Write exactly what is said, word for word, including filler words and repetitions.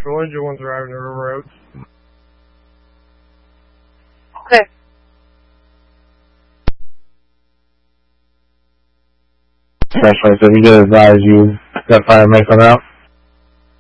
peaceful injured ones driving the roads. Okay. Specialist, if you did advise you, that fireman come out?